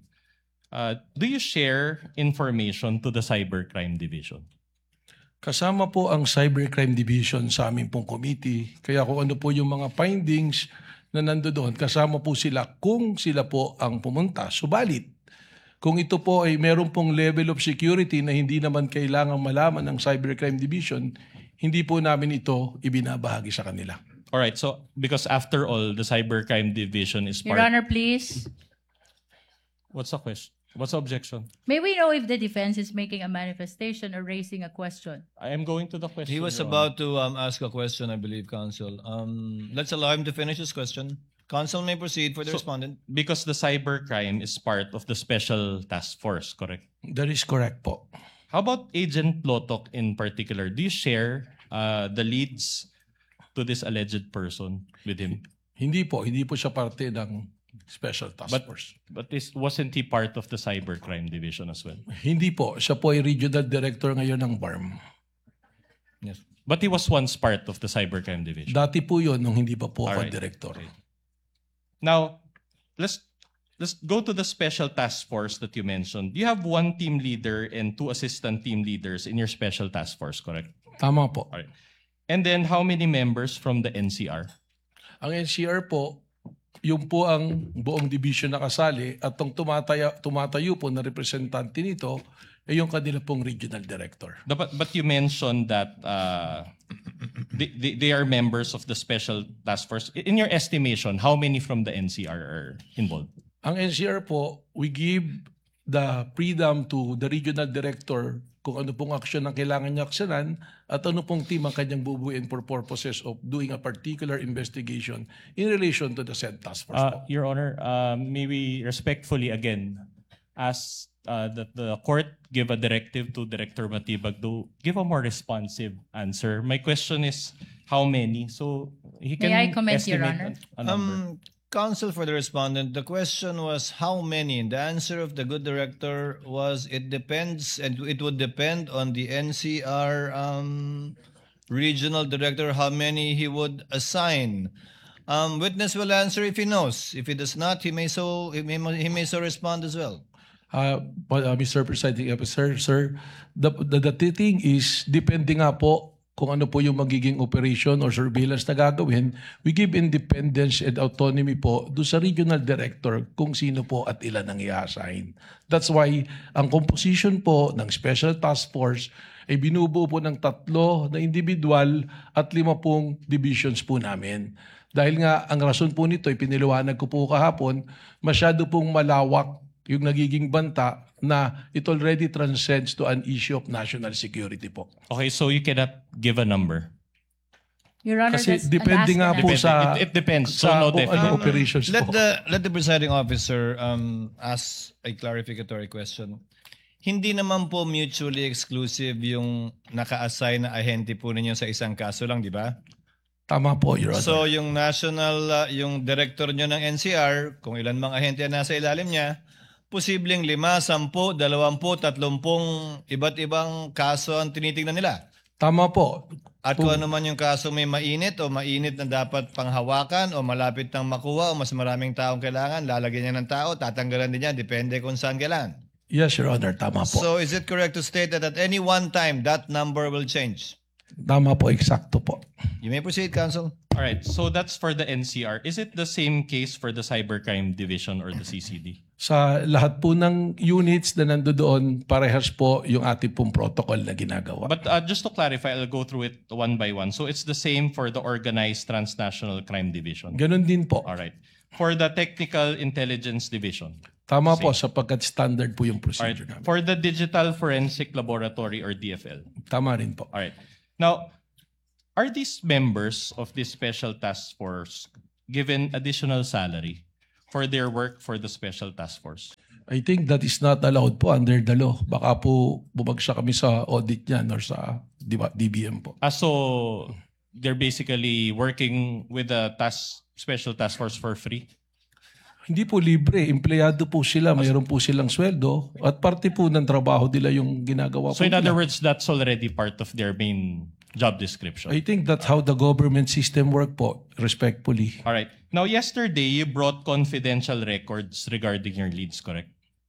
do you share information to the Cybercrime Division? Kasama po ang Cybercrime Division sa aming pong committee. Kaya kung ano po yung mga findings na nandoon, kasama po sila kung sila po ang pumunta. Subalit, kung ito po ay meron pong level of security na hindi naman kailangang malaman ng Cybercrime Division, hindi po namin ito ibinabahagi sa kanila. All right. So, because after all, the Cybercrime Division is part... Your Honor, please. What's the question? What's the objection? May we know if the defense is making a manifestation or raising a question? I am going to the question. He was about to ask a question, I believe, counsel. Let's allow him to finish his question. Counsel may proceed for the respondent. Because the cybercrime is part of the special task force, correct? That is correct po. How about Agent Lotok in particular? Do you share the leads to this alleged person with him? Hindi po siya parte ng special task force. But wasn't he part of the Cybercrime Division as well? Hindi po. Siya po ay regional director ngayon ng BARM. Yes. But he was once part of the Cybercrime Division. Dati po yun nung hindi pa po ako Alright. director. Okay. Now, let's go to the special task force that you mentioned. You have one team leader and two assistant team leaders in your special task force, correct? Tama po. All right. And then how many members from the NCR? Ang NCR po, yung po ang buong division na kasali at ang tumatayo po na representante nito ay yung kanila pong regional director. But you mentioned that they are members of the special task force. In your estimation, how many from the NCR are involved? Ang NCR po, we give the freedom to the regional director kung ano pong aksyon ang kailangan niya aksyonan at ano pong team ang kanyang bubuin for purposes of doing a particular investigation in relation to the said task force. Your Honor, may we respectfully again ask that the court give a directive to Director Matibag to give a more responsive answer. My question is how many? So he can May I comment, Your estimate Honor? a number. Counsel for the respondent, the question was how many? The answer of the good director was it depends, and it would depend on the NCR regional director how many he would assign. Witness will answer if he knows. If he does not, he may so respond as well. Mr. Presiding Officer, sir, the thing is, depende nga po kung ano po yung magiging operation or surveillance na gagawin, we give independence and autonomy po doon sa regional director kung sino po at ilan ang i-assign. That's why ang composition po ng Special Task Force ay binubuo po ng 3 na individual at 5 pong divisions po namin. Dahil nga ang rason po nito ay piniliwanag ko po kahapon, masyado pong malawak yung nagiging banta na it already transcends to an issue of national security po. Okay, so you cannot give a number. Your Honor, kasi depende nga po sa it depends. So sa no ano operations let po. the presiding officer ask a clarificatory question. Hindi naman po mutually exclusive yung naka-assign na ahente po ninyo sa isang kaso lang, di ba? Tama po, Your Honor. So yung national, yung director nyo ng NCR, kung ilan mang ahente na nasa ilalim niya, posibleng 5, 10, 20, 30 iba't ibang kaso ang tinitingnan nila. Tama po. At kung ano man yung kaso may mainit o mainit na dapat panghawakan o malapit nang makuha o mas maraming taong kailangan, lalagyan niya ng tao, tatanggalan din niya, depende kung saan kailangan. Yes, Your Honor. Tama po. So is it correct to state that at any one time, that number will change? Tama po. Eksakto po. You may proceed, Counsel. All right, so that's for the NCR. Is it the same case for the Cybercrime Division or the CCD? Sa lahat po ng units na nandoon, parehas po yung ating pong protocol na ginagawa. But just to clarify, I'll go through it one by one. So it's the same for the Organized Transnational Crime Division? Ganun din po. All right. For the Technical Intelligence Division? Tama po, sapagkat standard po yung procedure namin. For the Digital Forensic Laboratory or DFL? Tama rin po. All right. Now, are these members of this special task force given additional salary for their work for the special task force? I think that is not allowed po under the law. Baka po bumagsak kami sa audit niyan or sa DBM po. So they're basically working with the special task force for free? Hindi po libre. Empleyado po sila. Mayroon po silang sweldo. At parte po ng trabaho nila yung ginagawa po So in nila. other words, that's already part of their main job description? I think that's how the government system work po, respectfully. All right. Now, yesterday, you brought confidential records regarding your leads, correct?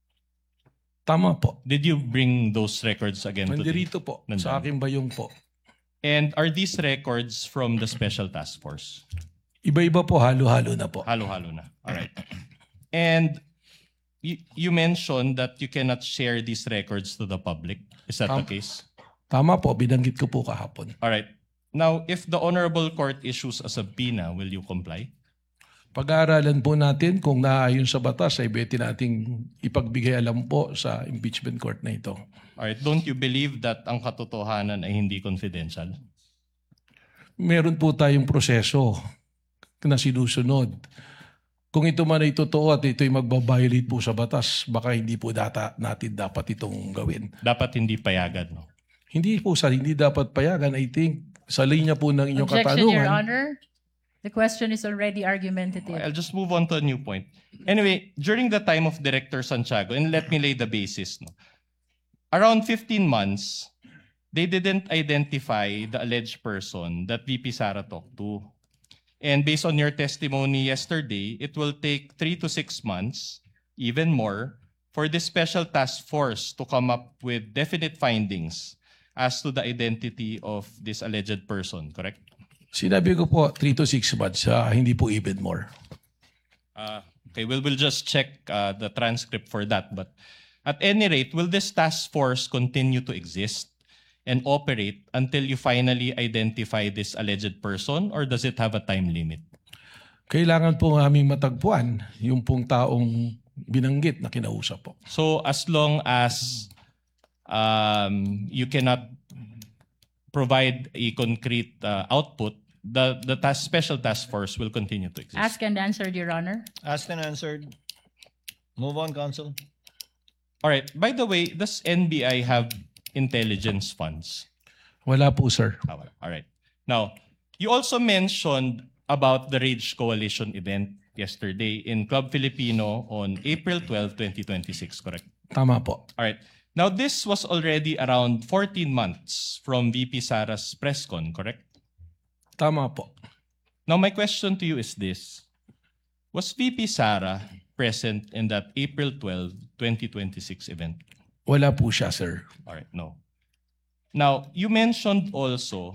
Tama po. Did you bring those records again today? Nandirito po. Sa aking bayong po. And are these records from the special task force? Iba-iba po, halo-halo na po. Halo-halo na. All right. And you mentioned that you cannot share these records to the public. Is that the case? Tama po, binanggit ko po kahapon. All right. Now, if the Honorable Court issues a subpoena, will you comply? Pag-aaralan po natin kung naayon sa batas ay beti nating ipagbigay alam po sa impeachment court na ito. All right. Don't you believe that ang katotohanan ay hindi confidential? Meron po tayong proseso na sinusunod. Kung ito man ay totoo at ito'y magbabiolate po sa batas, baka hindi po natin dapat itong gawin. Dapat hindi payagan, no? Hindi po hindi dapat payagan. I think sa linya po ng inyong Objection, katanungan. Your Honor. The question is already argumentative. I'll just move on to a new point. Anyway, during the time of Director Santiago, and let me lay the basis, no? Around 15 months, they didn't identify the alleged person that VP Sara talked to. And based on your testimony yesterday, it will take 3 to 6 months, even more, for this special task force to come up with definite findings as to the identity of this alleged person, correct? Sinabi ko po 3 to 6 months, hindi po even more. Okay, we'll just check the transcript for that. But at any rate, will this task force continue to exist and operate until you finally identify this alleged person, or does it have a time limit? Kailangan po aming matagpuan yung pong taong binanggit na kinausap po. So as long as you cannot provide a concrete output, the special task force will continue to exist. Asked and answered, Your Honor. Asked and answered. Move on, Counsel. All right. By the way, does NBI have intelligence funds? Wala po, sir. All right. Now, you also mentioned about the Rage Coalition event yesterday in Club Filipino on April 12, 2026, correct? Tama po. All right. Now, this was already around 14 months from VP Sara's press con, correct? Tama po. Now, my question to you is this. Was VP Sara present in that April 12, 2026 event? Wala po siya, sir. All right, no. Now, you mentioned also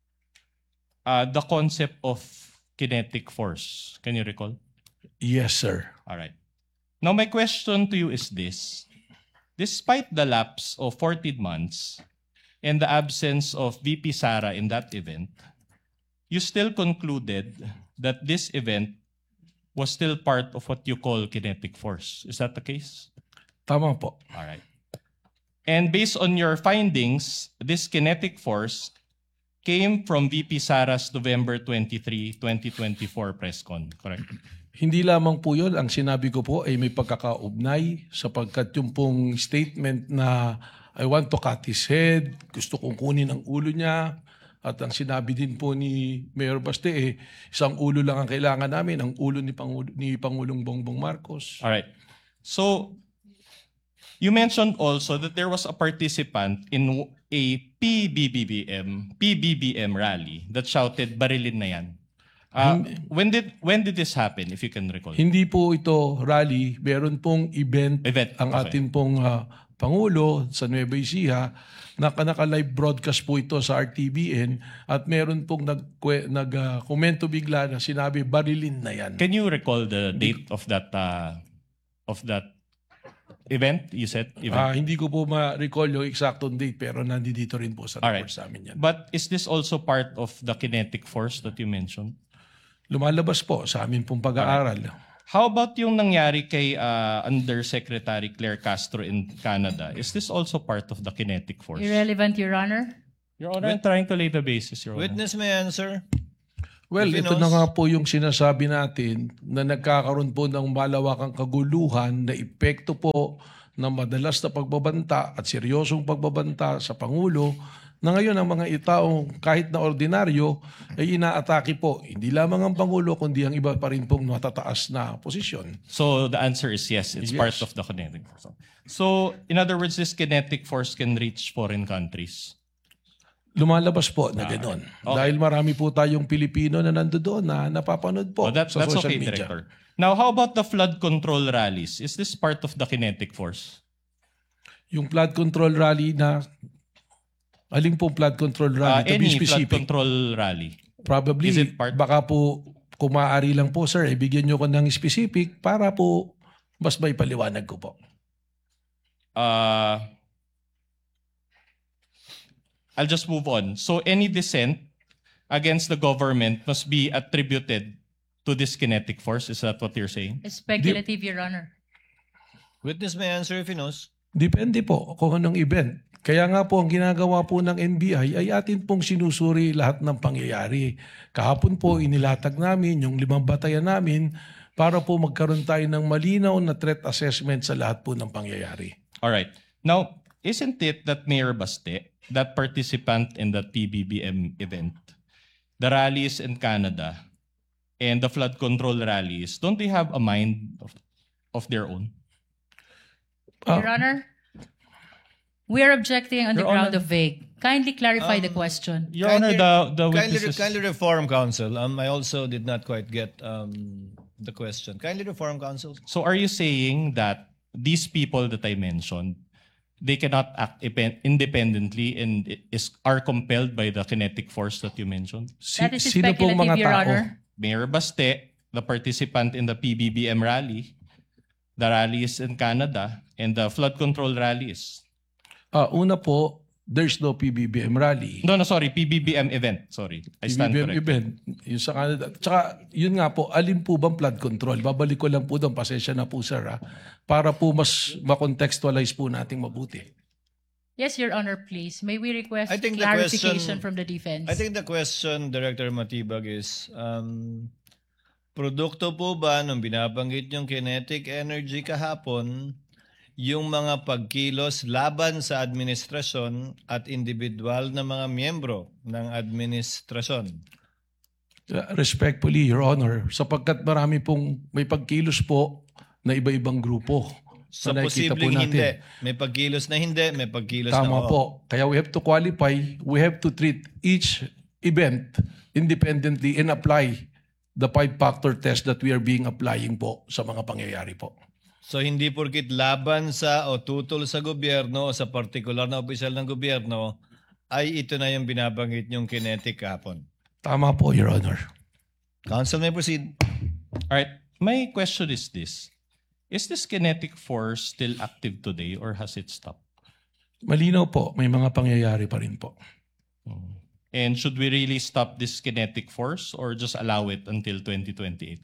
the concept of kinetic force. Can you recall? Yes, sir. All right. Now, my question to you is this. Despite the lapse of 14 months and the absence of VP Sara in that event, you still concluded that this event was still part of what you call kinetic force. Is that the case? Tama po. All right. And based on your findings, this kinetic force came from VP Sara's November 23, 2024 press con, correct? Hindi lamang po yun. Ang sinabi ko po ay may pagkakaugnay sapagkat yung pong statement na I want to cut his head, gusto kong kunin ang ulo niya, at ang sinabi din po ni Mayor Baste, isang ulo lang ang kailangan namin, ang ulo ni Pangulong Bongbong Marcos. All right. So, you mentioned also that there was a participant in a PBBM rally that shouted barilin na yan. When did this happen, if you can recall? Hindi po ito rally, meron pong event ang atin pong Pangulo sa Nueva Ecija, naka-live broadcast po ito sa RTBN at meron pong nag-komento bigla na sinabi barilin na yan. Can you recall the date of that event? You said event? Hindi ko po ma-recall yung exact date pero nandito rin po sa report sa amin yan. But is this also part of the kinetic force that you mentioned? Lumalabas po sa amin pong pag-aaral. How about yung nangyari kay Undersecretary Claire Castro in Canada? Is this also part of the kinetic force? Irrelevant, Your Honor. Your Honor, I'm trying to lay the basis, Your Honor. Witness may answer. Well, ito na nga po yung sinasabi natin na nagkakaroon po ng malawakang kaguluhan na epekto po ng madalas na pagbabanta at seryosong pagbabanta sa Pangulo na ngayon ang mga itaong kahit na ordinaryo ay inaatake po. Hindi lamang ang Pangulo kundi ang iba pa rin pong matataas na posisyon. So the answer is yes, it's part of the kinetic force. So in other words, this kinetic force can reach foreign countries. Lumalabas po na gano'n. Dahil marami po tayong Pilipino na nandoon na napapanood po sa that's social okay, media. Director. Now, how about the flood control rallies? Is this part of the kinetic force? Yung flood control rally na alin pong flood control rally? To be Any specific. flood control rally. Probably, Is it part? baka po kung maaari lang po sir, ibigyan nyo ko ng specific para po mas may paliwanag ko po. I'll just move on. So any dissent against the government must be attributed to this kinetic force. Is that what you're saying? Speculative, Your Honor. Witness may answer if he knows. Depende po kung anong event. Kaya nga po ang ginagawa po ng NBI ay atin pong sinusuri lahat ng pangyayari. Kahapon po inilatag namin yung 5 batayan namin para po magkaroon tayo ng malinaw na threat assessment sa lahat po ng pangyayari. All right. Now, isn't it that Mayor Baste, that participant in that PBBM event, the rallies in Canada, and the flood control rallies, don't they have a mind of their own? Your Honor, we are objecting on the Your ground Honor. of vague. Kindly clarify the question. Your Honor, the witnesses... Kindly reform, counsel. I also did not quite get the question. Kindly reform, counsel. So are you saying that these people that I mentioned, they cannot act independently and are compelled by the kinetic force that you mentioned? That is speculative, Your Honor. Mayor Baste, the participant in the PBBM rally, the rallies in Canada, and the flood control rallies. Una po, there's no PBBM rally. No, sorry, PBBM event. Sorry, I stand PBBM corrected. event, yung sa Canada. Tsaka, yun nga po, alin po bang flood control? Babalik ko lang po doon, pasensya na po sir, para po mas makontextualize po nating mabuti. Yes, Your Honor, please. May we request I think the clarification question- from the defense? I think the question, Director Matibag, is produkto po ba nung binabanggit yung kinetic energy kahapon yung mga pagkilos laban sa administrasyon at individual na mga miyembro ng administrasyon? Respectfully, Your Honor, sapagkat marami pong may pagkilos po na iba-ibang grupo. Sa na nakikita po posibleng natin. hindi. May pagkilos na hindi, may pagkilos na Tama oo. po. Kaya we have to qualify, we have to treat each event independently and apply the 5-factor test that we are being applying po sa mga pangyayari po. So hindi porkit laban sa o tutol sa gobyerno o sa partikular na opisyal ng gobyerno ay ito na yung binabanggit yung kinetic kahapon. Tama po, Your Honor. Counsel may proceed. All right, my question is this. Is this kinetic force still active today or has it stopped? Malinaw po, may mga pangyayari pa rin po. And should we really stop this kinetic force or just allow it until 2028?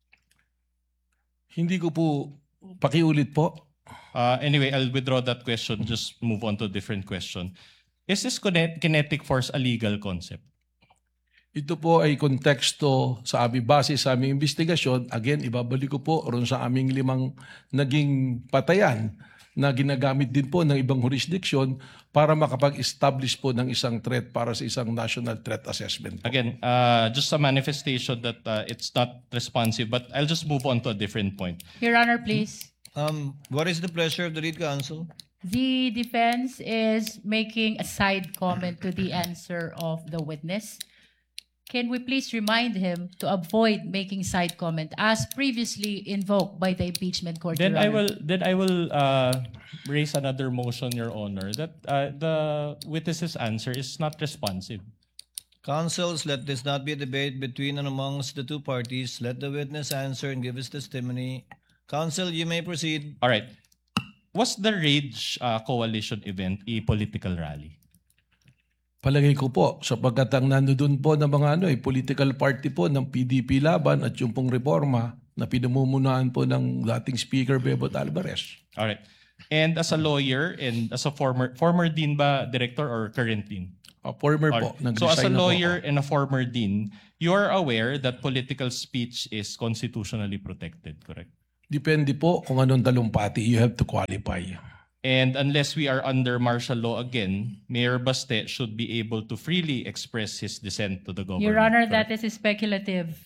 Hindi ko po, pakiulit po. Anyway, I'll withdraw that question. Just move on to a different question. Is this kinetic force a legal concept? Ito po ay konteksto sa aming base sa aming investigasyon. Again, ibabalik ko po ron sa aming 5 naging patayan na ginagamit din po ng ibang jurisdiction para makapag-establish po ng isang threat para sa isang national threat assessment. Again, just a manifestation that it's not responsive, but I'll just move on to a different point. Your Honor, please. What is the pleasure of the lead counsel? The defense is making a side comment to the answer of the witness. Can we please remind him to avoid making side comment as previously invoked by the impeachment court? Then Your I Honor? will raise another motion, Your Honor, that the witness's answer is not responsive. Counsels, let this not be a debate between and amongst the two parties. Let the witness answer and give his testimony. Counsel, you may proceed. All right. Was the Rage Coalition event a political rally? Palagay ko po, sapagkat ang nandoon po ng mga political party po ng PDP Laban at yung pong reforma na pinamumunuan po ng dating Speaker Bebot Alvarez. All right. And as a lawyer and as a former dean ba, director or current dean? Former All po. right. So as a Nag-resign na po lawyer ako. and a former dean, you are aware that political speech is constitutionally protected, correct? Depende po kung anong talumpati. You have to qualify. And unless we are under martial law again, Mayor Baste should be able to freely express his dissent to the government. Your Honor, correct? that is speculative.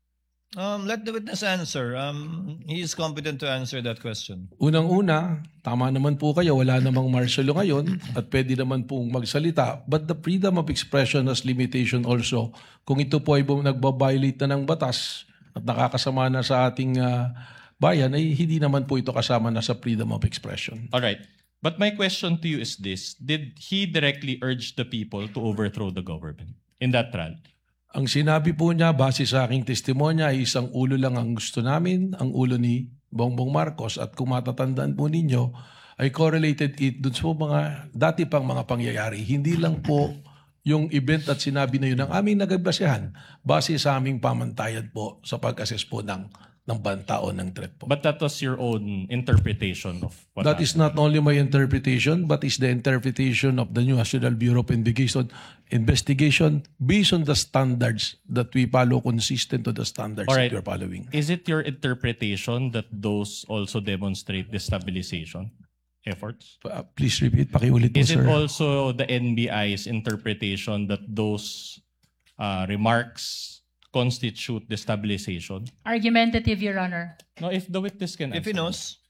Let the witness answer. He is competent to answer that question. Unang-una, tama naman po kayo, wala namang martial law ngayon at pwede naman pong magsalita. But the freedom of expression has limitation also. Kung ito po ay nagbabiolate na ng batas at nakakasama na sa ating bayan, ay hindi naman po ito kasama na sa freedom of expression. All right. But my question to you is this. Did he directly urge the people to overthrow the government in that trial? Ang sinabi po niya, base sa aking testimonya, ay isang ulo lang ang gusto namin, ang ulo ni Bongbong Marcos. At kung matatandaan po ninyo, ay correlated it dun sa mga dati pang mga pangyayari. Hindi lang po yung event at sinabi na yun ang aming nagagbasehan base sa aming pamantayan po sa pag-assess po ng banta o ng threat po. But that was your own interpretation of what That is not only my interpretation, but is the interpretation of the new National Bureau of Investigation based on the standards that we follow, consistent to the standards All that right. we are following. Is it your interpretation that those also demonstrate destabilization efforts? Please repeat, pakiulit po, Is sir. it also the NBI's interpretation that those remarks constitute destabilization? Argumentative, Your Honor. No, if the witness can If he knows.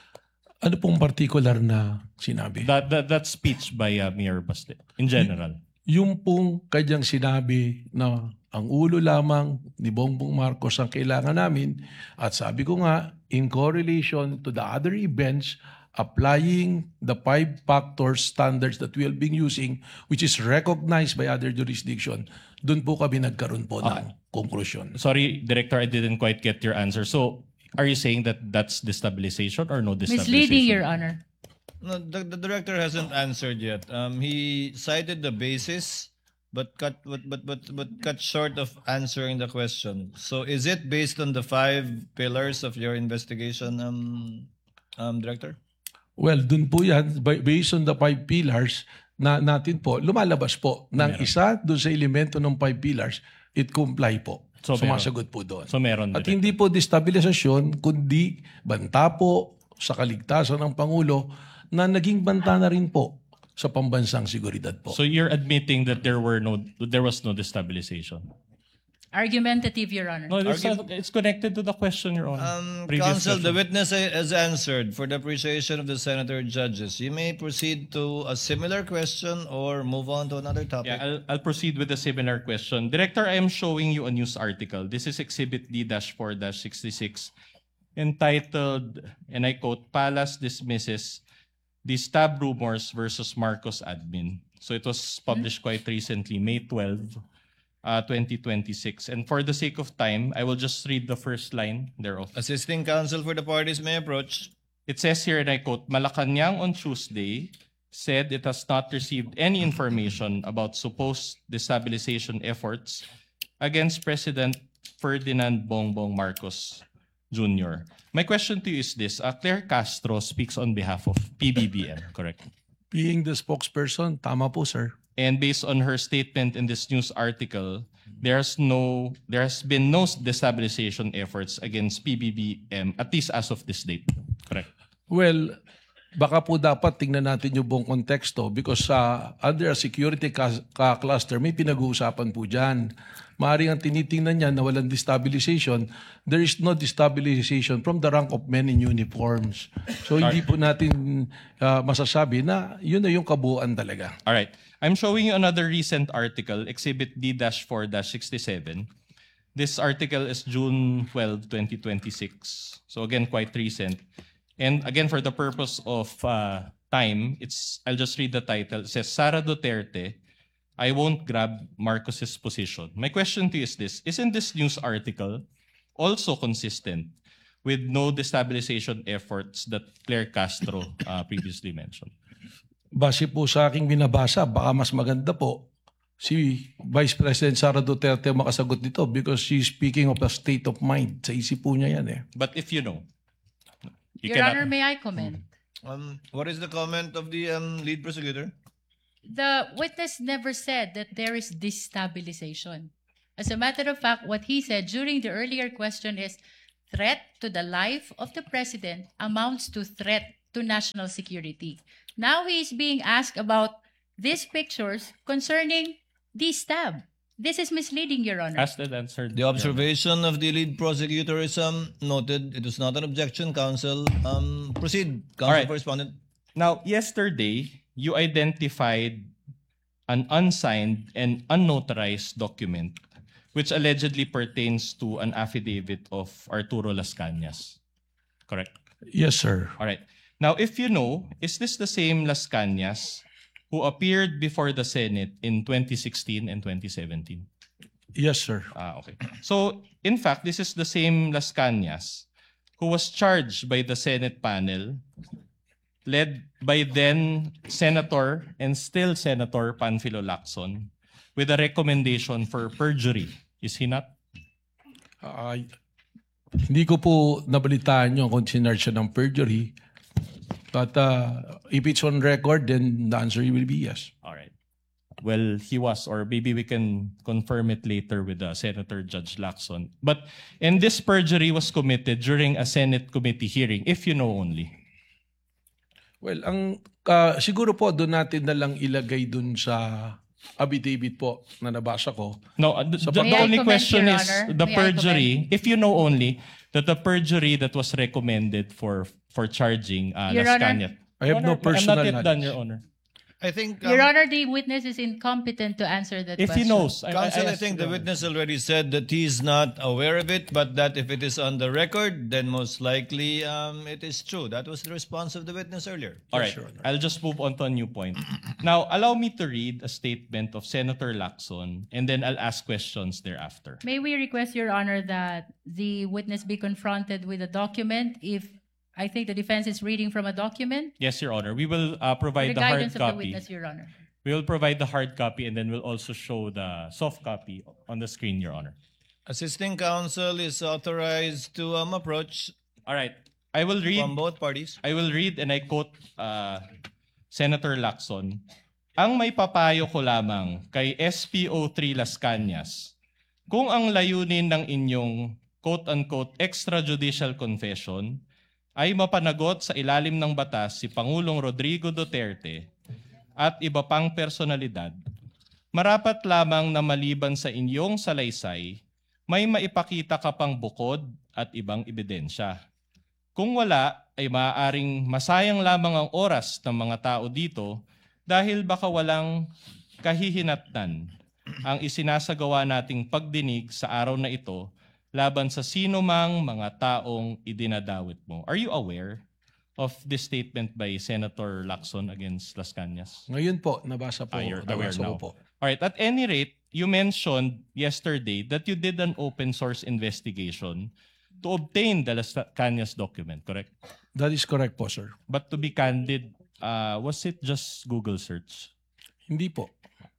Ano pong particular na sinabi? That speech by Mayor Baste, in general. Yung pong kanyang sinabi na ang ulo lamang ni Bongbong Marcos ang kailangan namin at sabi ko nga, in correlation to the other events, applying the 5-factor standards that we have been using, which is recognized by other jurisdiction, doon po kami nagkaroon po ng conclusion. Sorry, Director, I didn't quite get your answer. So, are you saying that that's destabilization or no destabilization? Misleading, Your Honor. No, the director hasn't answered yet. He cited the basis, but cut short of answering the question. So, is it based on the 5 pillars of your investigation, Director? Well, dun po yan, based on the 5 pillars na natin po, lumalabas po ng isa dun sa elemento ng 5 pillars, it comply po. So, sumasagot po doon. So meron. At hindi po destabilisasyon, kundi banta po sa kaligtasan ng Pangulo na naging banta na rin po sa pambansang seguridad po. So you're admitting that there was no destabilization? Argumentative, Your Honor. No, it's connected to the question, Your Honor. Counsel, the witness has answered for the appreciation of the senator judges. You may proceed to a similar question or move on to another topic. Yeah, I'll proceed with a similar question. Director, I am showing you a news article. This is Exhibit D-4-66 entitled, and I quote, Palace dismisses the stab rumors versus Marcos admin. So it was published quite recently, May 12, 2026. And for the sake of time, I will just read the first line thereof. Assisting counsel for the parties may approach. It says here, and I quote, Malacanang on Tuesday said it has not received any information about supposed destabilization efforts against President Ferdinand Bongbong Marcos Jr. My question to you is this. Claire Castro speaks on behalf of PBBM, correct? Being the spokesperson, tama po, sir. And based on her statement in this news article, there has been no destabilization efforts against PBBM, at least as of this date. Correct? Well, baka po dapat tingnan natin yung buong konteksto because under a security cluster, may pinag-uusapan po dyan. Maaaring ang tinitingnan niya na walang destabilization, there is no destabilization from the rank of men in uniforms. So hindi po natin masasabi na yun na yung kabuuan talaga. All right. I'm showing you another recent article, Exhibit D-4-67. This article is June 12, 2026. So again, quite recent. And again, for the purpose of time, I'll just read the title. It says, Sara Duterte, I won't grab Marcos's position. My question to you is this: isn't this news article also consistent with no destabilization efforts that Claire Castro previously mentioned? Base po sa aking binabasa, baka mas maganda po si Vice President Sara Duterte makasagot dito because she's speaking of a state of mind. Sa isip po niya yan eh. But if you know, Your Honor, may I comment? What is the comment of the lead prosecutor? The witness never said that there is destabilization. As a matter of fact, what he said during the earlier question is threat to the life of the president amounts to threat to national security. Now he is being asked about these pictures concerning the stab. This is misleading, Your Honor. Asked and answered. The observation of the lead prosecutor is noted. It was not an objection, counsel. Proceed, counsel for respondent. Now, yesterday, you identified an unsigned and unnotarized document which allegedly pertains to an affidavit of Arturo Las Cañas. Correct? Yes, sir. All right. Now, if you know, is this the same Las Cañas who appeared before the Senate in 2016 and 2017? Yes, sir. Okay. So, in fact, this is the same Las Cañas who was charged by the Senate panel led by then Senator and still Senator Panfilo Lacson with a recommendation for perjury. Is he not? Hindi ko po nabalitaan yung kung sinarge siya ng perjury. But if it's on record, then the answer will be yes. All right. Well, he was, or maybe we can confirm it later with Senator Judge Lacson. And this perjury was committed during a Senate committee hearing, if you know only. Well, siguro po doon natin na lang ilagay doon sa affidavit po na nabasa ko. No, the only question is the perjury, if you know only, that the perjury that was recommended for charging Las Cañas. I have no personal I'm not yet done, knowledge. Your Honor. I think Your Honor, the witness is incompetent to answer that if question. he knows, counsel, I think the witness already said that he's not aware of it, but that if it is on the record, then most likely it is true. That was the response of the witness earlier. All right, I'll just move on to a new point. Now, allow me to read a statement of Senator Lacson, and then I'll ask questions thereafter. May we request, Your Honor, that the witness be confronted with a document if I think the defense is reading from a document? Yes, Your Honor. We will provide the hard guidance of the copy. witness, Your Honor. We will provide the hard copy, and then we'll also show the soft copy on the screen, Your Honor. Assisting counsel is authorized to approach. All right. I will read from both parties. I will read and I quote Senator Lacson. Ang may papayo ko lamang kay SPO3 Las Cañas, kung ang layunin ng inyong quote-unquote extrajudicial confession ay mapanagot sa ilalim ng batas si Pangulong Rodrigo Duterte at iba pang personalidad, marapat lamang na maliban sa inyong salaysay, may maipakita ka pang bukod at ibang ebidensya. Kung wala, ay maaaring masayang lamang ang oras ng mga tao dito dahil baka walang kahihinatnan ang isinasagawa nating pagdinig sa araw na ito laban sa sino mang mga taong idinadawit mo. Are you aware of this statement by Senator Lacson against Las Cañas? Ngayon po, nabasa po. You're aware nabasa now. ko po. All right. At any rate, you mentioned yesterday that you did an open source investigation to obtain the Las Cañas document, correct? That is correct po, sir. But to be candid, was it just Google search? Hindi po.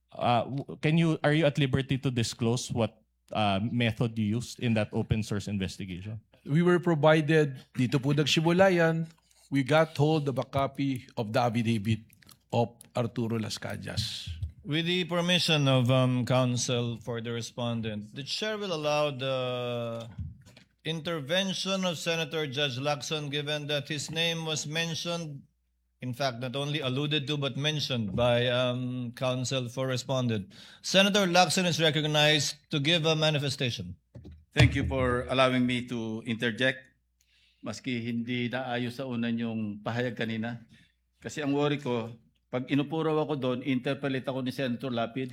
Are you at liberty to disclose what method you used in that open source investigation? We were provided, dito po nagsimula yan, we got hold of a copy of the affidavit of Arturo Las Cañas. With the permission of counsel for the respondent, the chair will allow the intervention of Senator Judge Lacson given that his name was mentioned In fact, not only alluded to but mentioned by counsel for respondent. Senator Lacson is recognized to give a manifestation. Thank you for allowing me to interject. Maski hindi naayos sa unan yung pahayag kanina. Kasi ang worry ko, pag inupuraw ako doon, interpolate ako ni Senator Lapid.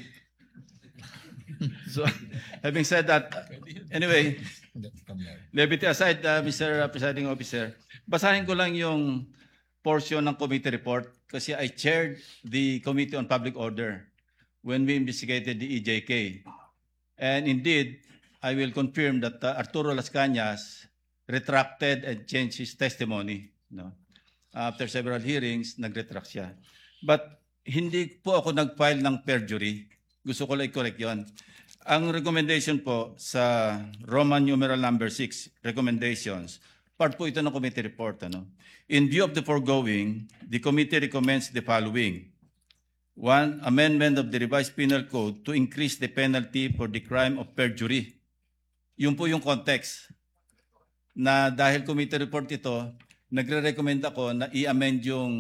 So, having said that, anyway, levity aside, Mr. Presiding Officer, basahin ko lang yung portion ng committee report kasi I chaired the Committee on Public Order when we investigated the EJK. And indeed, I will confirm that Arturo Las Cañas retracted and changed his testimony. No? After several hearings, nag-retract siya. But hindi po ako nag-file ng perjury. Gusto ko lang i-correct yun. Ang recommendation po sa Roman numeral number 6, recommendations, part po ito ng committee report. Ano? In view of the foregoing, the committee recommends the following. 1, amendment of the revised penal code to increase the penalty for the crime of perjury. Yun po yung context na dahil committee report ito, nagre-recommend ako na i-amend yung